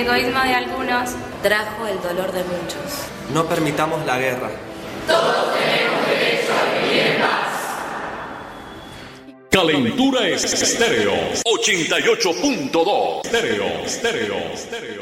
egoísmo de algunos trajo el dolor de muchos. No permitamos la guerra. Todos tenemos derecho a vivir en paz. Calentura Estéreo 88.2. Estéreo.